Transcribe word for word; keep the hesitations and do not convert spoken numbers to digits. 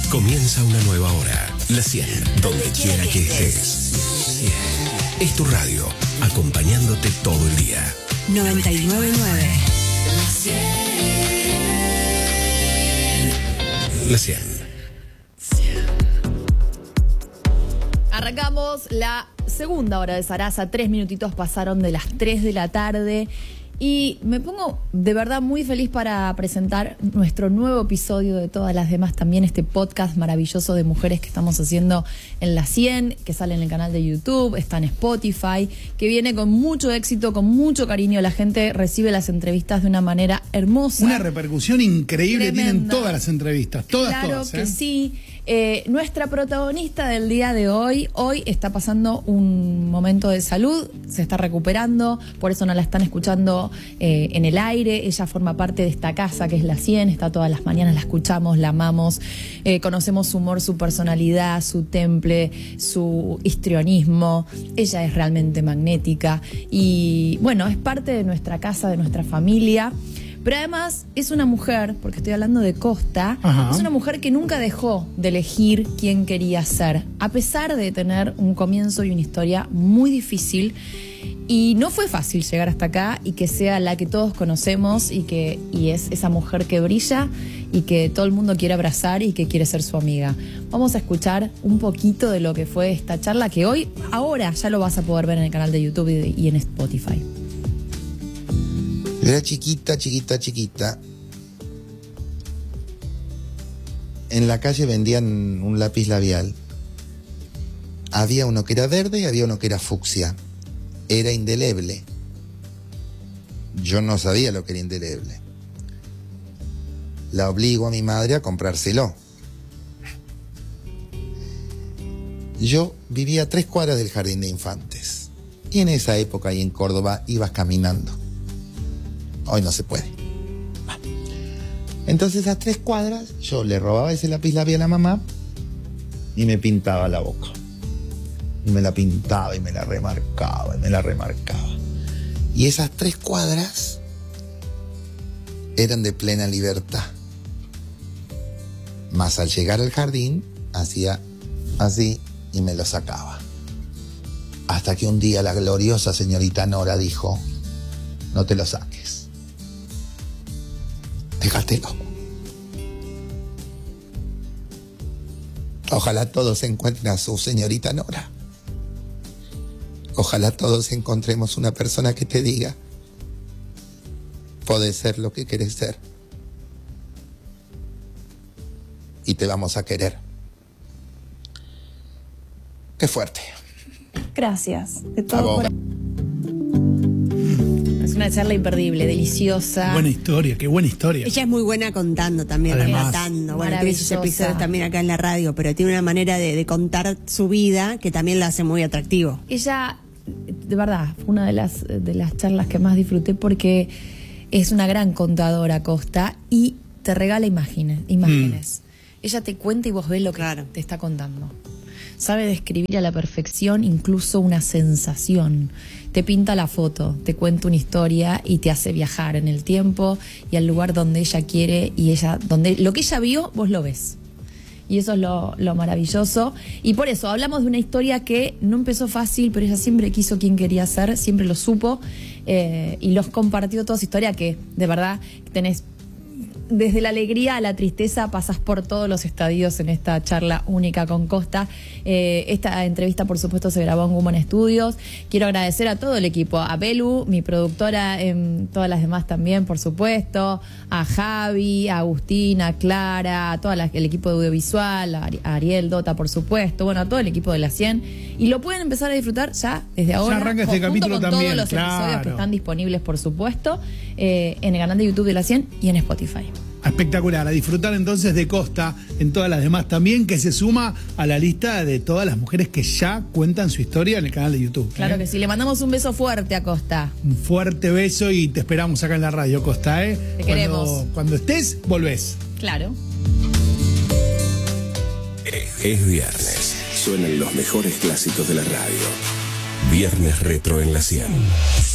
Comienza una nueva hora. La cien, donde quiera que estés. Es tu radio, acompañándote todo el día. noventa y nueve punto nueve. La cien. Arrancamos la segunda hora de Sarasa. Tres minutitos pasaron de las tres de la tarde. Y me pongo de verdad muy feliz para presentar nuestro nuevo episodio de Todas las Demás, también este podcast maravilloso de mujeres que estamos haciendo en La cien, que sale en el canal de YouTube, está en Spotify, que viene con mucho éxito, con mucho cariño. La gente recibe las entrevistas de una manera hermosa. Una repercusión increíble Tremenda. Tienen todas las entrevistas, todas, claro todas. que ¿eh? sí. Eh, nuestra protagonista del día de hoy, hoy está pasando un momento de salud, se está recuperando, por eso no la están escuchando eh, en el aire. Ella forma parte de esta casa que es La cien, está todas las mañanas, la escuchamos, la amamos, eh, conocemos su humor, su personalidad, su temple, su histrionismo. Ella es realmente magnética y bueno, es parte de nuestra casa, de nuestra familia. Pero además es una mujer, porque estoy hablando de Costa, Ajá. es una mujer que nunca dejó de elegir quién quería ser, a pesar de tener un comienzo y una historia muy difícil. Y no fue fácil llegar hasta acá y que sea la que todos conocemos y que y es esa mujer que brilla y que todo el mundo quiere abrazar y que quiere ser su amiga. Vamos a escuchar un poquito de lo que fue esta charla, que hoy, ahora, ya lo vas a poder ver en el canal de YouTube y, y en Spotify. Era chiquita, chiquita, chiquita. En la calle vendían un lápiz labial. Había uno que era verde y había uno que era fucsia. Era indeleble. Yo no sabía lo que era indeleble. La obligo a mi madre a comprárselo. Yo vivía a tres cuadras del jardín de infantes. Y en esa época ahí en Córdoba ibas caminando. Hoy no se puede. Entonces a tres cuadras yo le robaba ese lápiz labial a la mamá y me pintaba la boca. Y me la pintaba y me la remarcaba y me la remarcaba. Y esas tres cuadras eran de plena libertad. Más al llegar al jardín hacía así y me lo sacaba. Hasta que un día la gloriosa señorita Nora dijo: no te lo saques. Déjatelo. Ojalá todos encuentren a su señorita Nora. Ojalá todos encontremos una persona que te diga: podés ser lo que querés ser. Y te vamos a querer. Qué fuerte. Gracias. De todo por... Una charla imperdible, deliciosa. Buena historia, qué buena historia. Ella es muy buena contando también, Además, relatando. Bueno, tiene sus episodios también acá en la radio, pero tiene una manera de, de contar su vida que también la hace muy atractivo. Ella, de verdad, fue una de las, de las charlas que más disfruté porque es una gran contadora, Costa, y te regala imágenes. imágenes. Mm. Ella te cuenta y vos ves lo que claro. te está contando. Sabe describir a la perfección incluso una sensación. Te pinta la foto, te cuenta una historia y te hace viajar en el tiempo y al lugar donde ella quiere y ella donde lo que ella vio, vos lo ves. Y eso es lo, lo maravilloso. Y por eso hablamos de una historia que no empezó fácil, pero ella siempre quiso quien quería ser, siempre lo supo eh, y los compartió toda su historia, que de verdad tenés... Desde la alegría a la tristeza pasas por todos los estadios en esta charla única con Costa. Eh, esta entrevista, por supuesto, se grabó en Woman Studios. Quiero agradecer a todo el equipo, a Belu, mi productora, en todas las demás también, por supuesto, a Javi, a Agustín, a Clara, a todo el equipo de audiovisual, a Ariel, Dota, por supuesto, bueno, a todo el equipo de La cien. Y lo pueden empezar a disfrutar ya desde ahora. Ya arranca este capítulo con también, todos los claro. episodios que están disponibles, por supuesto, eh, en el canal de YouTube de La cien y en Spotify. Espectacular, a disfrutar entonces de Costa en todas las demás también, que se suma a la lista de todas las mujeres que ya cuentan su historia en el canal de YouTube. Claro ¿eh? que sí, le mandamos un beso fuerte a Costa. Un fuerte beso y te esperamos acá en la radio, Costa, ¿eh? Te cuando, queremos. Cuando estés, volvés. Claro. Es viernes, suenan los mejores clásicos de la radio. Viernes Retro en La cien.